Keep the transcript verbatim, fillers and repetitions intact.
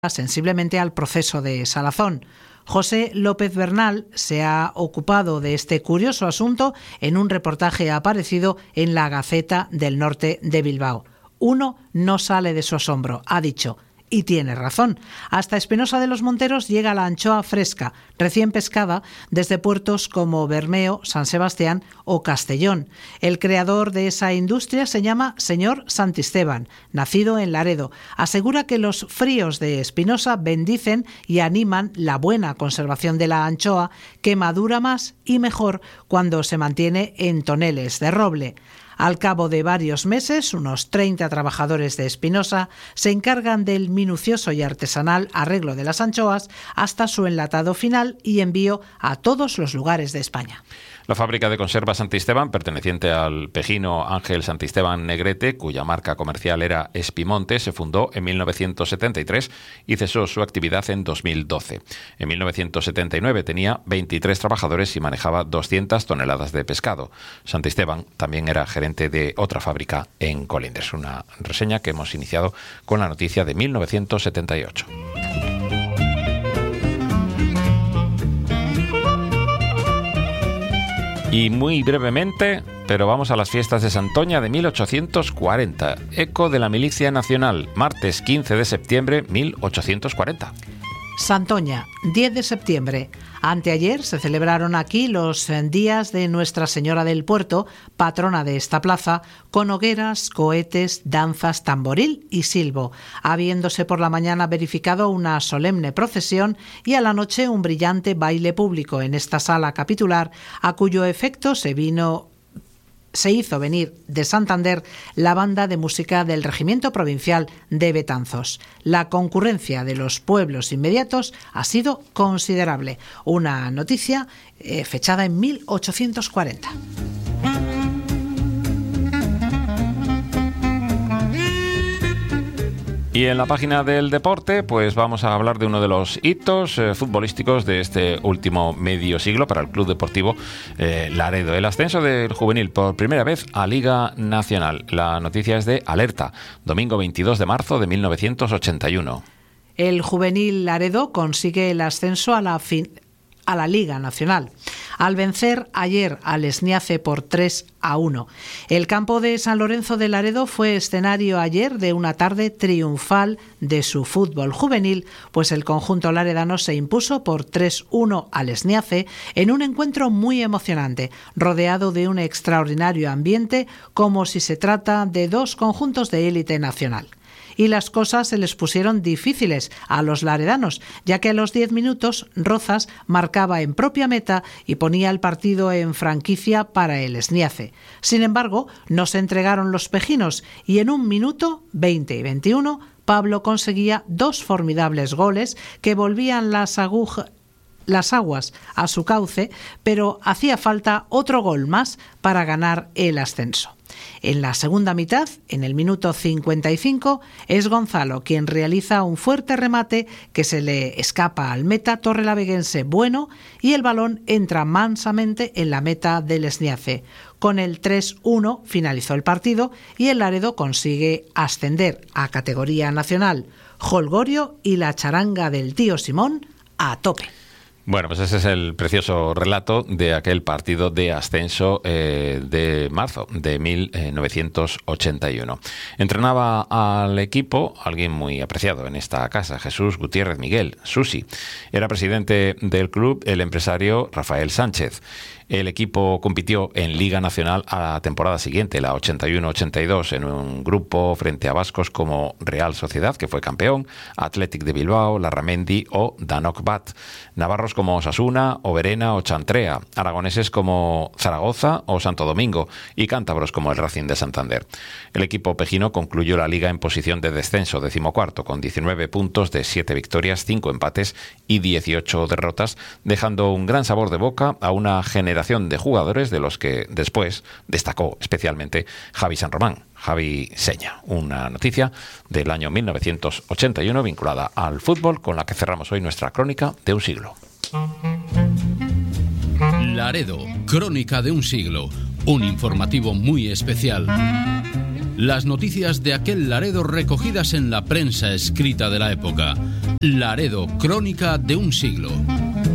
sensiblemente al proceso de salazón. José López Bernal se ha ocupado de este curioso asunto en un reportaje aparecido en la Gaceta del Norte de Bilbao. Uno no sale de su asombro, ha dicho. Y tiene razón. Hasta Espinosa de los Monteros llega la anchoa fresca, recién pescada, desde puertos como Bermeo, San Sebastián o Castellón. El creador de esa industria se llama señor Santisteban, nacido en Laredo. Asegura que los fríos de Espinosa bendicen y animan la buena conservación de la anchoa, que madura más y mejor cuando se mantiene en toneles de roble. Al cabo de varios meses, unos treinta trabajadores de Espinosa se encargan del minucioso y artesanal arreglo de las anchoas hasta su enlatado final y envío a todos los lugares de España. La fábrica de conserva Santisteban, perteneciente al pejino Ángel Santisteban Negrete, cuya marca comercial era Espimonte, se fundó en mil novecientos setenta y tres y cesó su actividad en dos mil doce. En mil novecientos setenta y nueve tenía veintitrés trabajadores y manejaba doscientas toneladas de pescado. Santisteban también era gerente de otra fábrica en Colindres. Una reseña que hemos iniciado con la noticia de mil novecientos setenta y ocho. Y muy brevemente, pero vamos a las fiestas de Santoña de mil ochocientos cuarenta. Eco de la Milicia Nacional, martes quince de septiembre mil ochocientos cuarenta. Santoña, diez de septiembre. Anteayer se celebraron aquí los días de Nuestra Señora del Puerto, patrona de esta plaza, con hogueras, cohetes, danzas, tamboril y silbo, habiéndose por la mañana verificado una solemne procesión y a la noche un brillante baile público en esta sala capitular, a cuyo efecto se vino... se hizo venir de Santander la banda de música del Regimiento Provincial de Betanzos. La concurrencia de los pueblos inmediatos ha sido considerable. Una noticia eh, fechada en mil ochocientos cuarenta. Y en la página del deporte, pues vamos a hablar de uno de los hitos eh, futbolísticos de este último medio siglo para el Club Deportivo eh, Laredo. El ascenso del juvenil por primera vez a Liga Nacional. La noticia es de Alerta, domingo veintidós de marzo de mil novecientos ochenta y uno. El juvenil Laredo consigue el ascenso a la fin... a la Liga Nacional, al vencer ayer al Esniace por tres a uno. El campo de San Lorenzo de Laredo fue escenario ayer de una tarde triunfal de su fútbol juvenil, pues el conjunto laredano se impuso por tres uno al Esniace en un encuentro muy emocionante, rodeado de un extraordinario ambiente, como si se trata de dos conjuntos de élite nacional. Y las cosas se les pusieron difíciles a los laredanos, ya que a los diez minutos Rozas marcaba en propia meta y ponía el partido en franquicia para el Esniace. Sin embargo, no se entregaron los pejinos y en un minuto, veinte y veintiuno, Pablo conseguía dos formidables goles que volvían las agujas las aguas a su cauce, pero hacía falta otro gol más para ganar el ascenso. En la segunda mitad, en el minuto cincuenta y cinco, es Gonzalo quien realiza un fuerte remate que se le escapa al meta torrelaveguense Bueno y el balón entra mansamente en la meta del Esniace. Con el tres uno finalizó el partido y el Laredo consigue ascender a categoría nacional. Holgorio y la charanga del tío Simón a tope. Bueno, pues ese es el precioso relato de aquel partido de ascenso eh, de marzo de mil novecientos ochenta y uno. Entrenaba al equipo alguien muy apreciado en esta casa, Jesús Gutiérrez Miguel, Susi. Era presidente del club el empresario Rafael Sánchez. El equipo compitió en Liga Nacional a la temporada siguiente, la ochenta y uno ochenta y dos, en un grupo frente a vascos como Real Sociedad, que fue campeón, Athletic de Bilbao, Larramendi o Danok Bat, navarros como Osasuna, Oberena o Chantrea, aragoneses como Zaragoza o Santo Domingo y cántabros como el Racing de Santander. El equipo pejino concluyó la liga en posición de descenso, decimocuarto, con diecinueve puntos de siete victorias, cinco empates y dieciocho derrotas, dejando un gran sabor de boca a una generación de jugadores de los que después destacó especialmente Javi San Román, Javi Seña. Una noticia del año mil novecientos ochenta y uno vinculada al fútbol con la que cerramos hoy nuestra crónica de un siglo. Laredo, crónica de un siglo, un informativo muy especial. Las noticias de aquel Laredo recogidas en la prensa escrita de la época. Laredo, crónica de un siglo.